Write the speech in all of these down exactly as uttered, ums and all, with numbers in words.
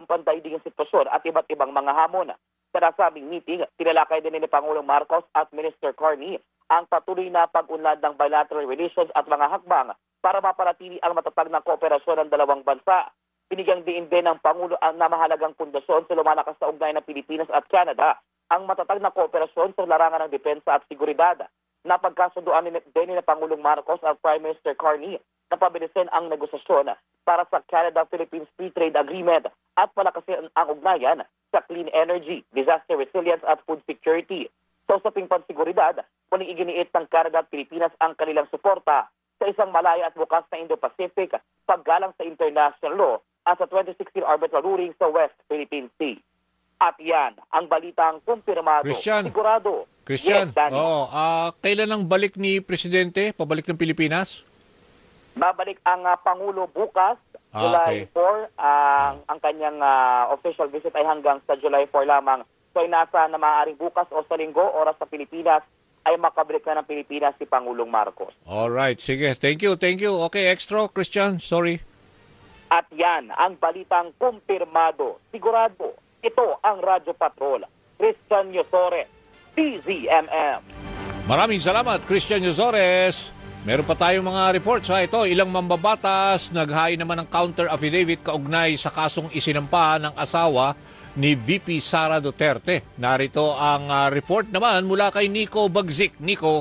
ang pandaigdigang sitwasyon at iba't ibang mga hamon. Sa nasabing meeting, tinalakay din ni Pangulong Marcos at Minister Carney ang patuloy na pag-unlad ng bilateral relations at mga hakbang para mapanatili ang matatag na kooperasyon ng dalawang bansa. Binigyang diin din ng Pangulo ang namahalagang pundasyon sa lumalakas na ugnayan ng Pilipinas at Canada ang matatag na kooperasyon sa larangan ng depensa at seguridad. Napagkasunduan din ni Pangulong Marcos at Prime Minister Carney na pabilisin ang negosasyon para sa Canada-Philippines Free Trade Agreement at palakasin ang ugnayan sa clean energy, disaster resilience at food security. Sa usaping pansiguridad, muling iginiit ng Canada at Pilipinas ang kanilang suporta sa isang malaya at bukas na Indo-Pacific, paggalang sa international law at sa twenty sixteen arbitral ruling sa West Philippine Sea. At yan, ang balitang kumpirmado, Christian, sigurado. Christian, Yes, Danny. oh, uh, kailan ang balik ni Presidente, pabalik ng Pilipinas? Babalik ang uh, Pangulo bukas, Ah, July okay. four. Ang ang kanyang uh, official visit ay hanggang sa July four lamang. So inasa na maaaring bukas o sa linggo, oras sa Pilipinas, ay makabalik na ng Pilipinas si Pangulong Marcos. Alright, sige. Thank you, thank you. Okay, extra, Christian, sorry. At yan, ang balitang kumpirmado, sigurado. Ito ang Radyo Patrol. Christian Yosores, T Z M M. Maraming salamat, Christian Yosores. Meron pa tayong mga reports. Ha? Ito, ilang mambabatas naghain naman ng counter affidavit kaugnay sa kasong isinampa ng asawa ni V P Sara Duterte. Narito ang uh, report naman mula kay Nico Bagzik. Nico.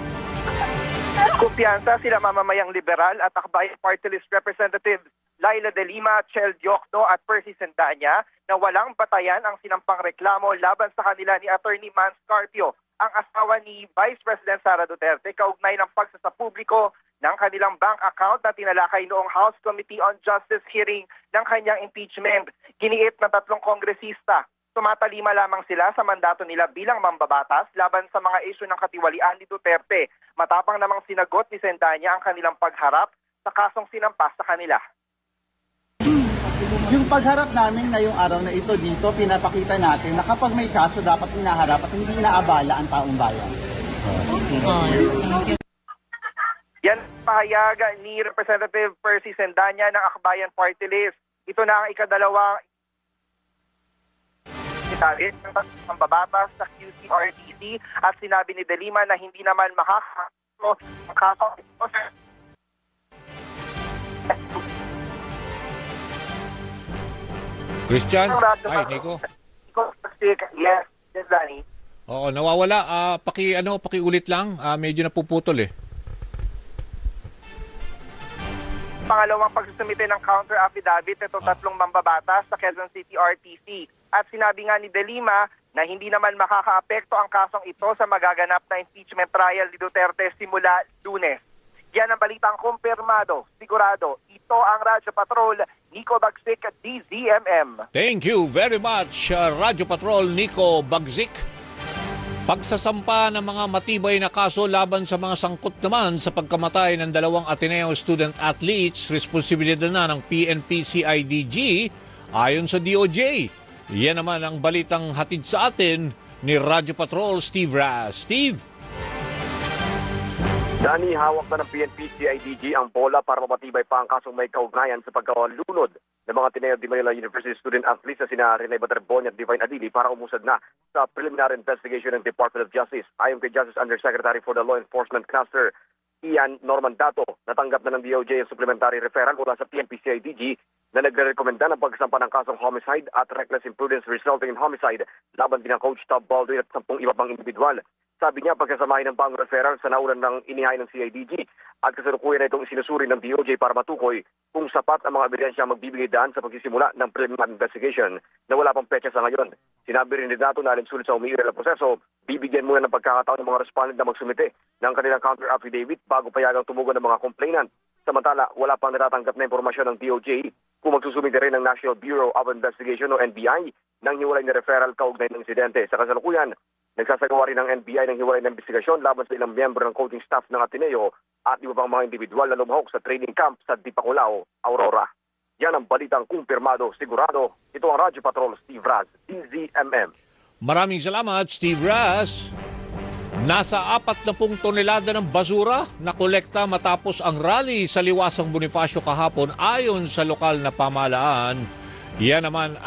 Kumpiyansa sila mamamayang liberal at Akbayan Party List Representatives Laila De Lima, Chel Diokno at Percy Sendanya na walang batayan ang sinampang reklamo laban sa kanila ni Attorney Mans Carpio, ang asawa ni Vice President Sara Duterte, kaugnay ng pagsasapubliko ng kanilang bank account na tinalakay noong House Committee on Justice hearing ng kanyang impeachment. Giniit ng tatlong kongresista, tumatalima lamang sila sa mandato nila bilang mambabatas laban sa mga isyu ng katiwalian ni Duterte. Matapang namang sinagot ni Sendanya ang kanilang pagharap sa kasong sinampas sa kanila. Yung pagharap namin ngayong araw na ito dito, pinapakita natin na kapag may kaso dapat inaharap at hindi inaabala ang taong bayan. Yan pahayag ni Representative Percy Sendanya ng Akbayan Party List. Ito na ang ikadalawang italit ng pambabatas sa Q C R T C at sinabi ni De Lima na hindi naman makakaso ang kaso ito sa Christian? Ay, Nico. Yes, yes, Danny. Oo, nawawala. Uh, paki, ano, pakiulit lang. Uh, medyo napuputol eh. Pangalawang pagsusumite ng counter affidavit itong tatlong mambabatas sa Quezon City R T C. At sinabi nga ni De Lima na hindi naman makakaapekto ang kasong ito sa magaganap na impeachment trial ni Duterte simula Lunes. Yan ang balitang kumpirmado, sigurado. Ito ang Radyo Patrol, Nico Bagzik, D Z M M. Thank you very much, uh, Radyo Patrol, Nico Bagzik. Pagsasampa ng mga matibay na kaso laban sa mga sangkot naman sa pagkamatay ng dalawang Ateneo student athletes, responsibilidad na ng P N P C I D G ayon sa D O J. Yan naman ang balitang hatid sa atin ni Radyo Patrol, Steve Raz. Steve? Dani, hawak na ng P N P C I D G ang bola para mamatibay pa ang kasong may kaugnayan sa pagkawalunod ng mga Ateneo de Manila University student athletes na sina Rene Baterbon at Divine Adili para umusad na sa preliminary investigation ng Department of Justice. Ayon kay Justice Undersecretary for the Law Enforcement Cluster, Ian Norman Dato, natanggap na ng D O J ang supplementary referral mula sa P N P C I D G na nagre-rekomenda ng pagsampa ng kasong homicide at reckless imprudence resulting in homicide laban din ng Coach Tab Baldwin at sampung iba pang individual. Sabi niya, pagkasamahin ng pang referral sa naulan ng inihain ng C I D G at kasalukuyan na itong isinusuri ng D O J para matukoy kung sapat ang mga ebidensya magbibigay daan sa pagsisimula ng preliminary investigation na wala pang petsa sa ngayon. Sinabi rin ni Dato na alinsulit sa umiiral na proseso, bibigyan muna ng pagkakataon ng mga respondent na magsumite ng kanilang counter affidavit bago payagang tumugon ng mga complainant. Samantala, wala pang natatanggap na impormasyon ng D O J kung magsusumite rin ng National Bureau of Investigation o N B I ng hiwalay na referral kaugnay ng insidente. Sa kasalukuyan, nagsasagawa rin ng N B I ng hiwalay na investigasyon laban sa ilang miyembro ng coaching staff ng Ateneo at iba pang mga individual na lumahok sa training camp sa Dipaculao, Aurora. Yan ang balitang kumpirmado, sigurado. Ito ang Radyo Patrol, Steve Raz, D Z M M. Maraming salamat, Steve Raz. Nasa apat na pung tonelada ng basura na kolekta matapos ang rally sa Liwasang Bonifacio kahapon ayon sa lokal na pamahalaan. Yan naman